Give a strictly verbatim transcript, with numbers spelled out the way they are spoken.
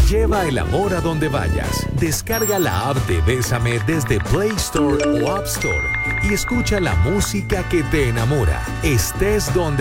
Lleva el amor a donde vayas. Descarga la app de Bésame desde Play Store o App Store y escucha la música que te enamora. Estés donde